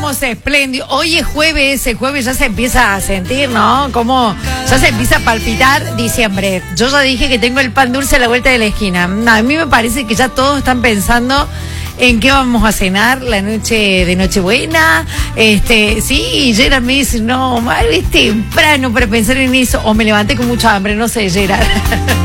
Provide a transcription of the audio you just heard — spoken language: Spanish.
estamos espléndidos. Hoy es jueves, el jueves ya se empieza a sentir, ¿no? Como ya se empieza a palpitar diciembre. Yo ya dije que tengo el pan dulce a la vuelta de la esquina. A mí me parece que ya todos están pensando en qué vamos a cenar la noche de Nochebuena. Sí, Gerard me dice, no, mal, es temprano para pensar en eso. O me levanté con mucha hambre, no sé, Gerard.